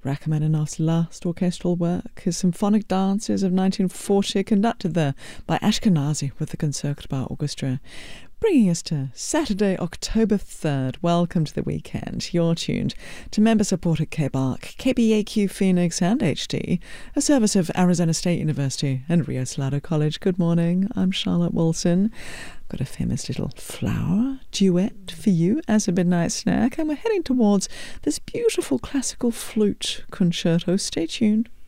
Rachmaninoff's last orchestral work, his symphonic dances of 1940, conducted there by Ashkenazi with the Concertgebouw Orchestra. Bringing us to Saturday, October 3rd. Welcome to the weekend. You're tuned to member-supported KBARC, KBAQ Phoenix and HD, a service of Arizona State University and Rio Salado College. Good morning, I'm Charlotte Wilson. Got a famous little flower duet for you as a midnight snack, and we're heading towards this beautiful classical flute concerto. Stay tuned.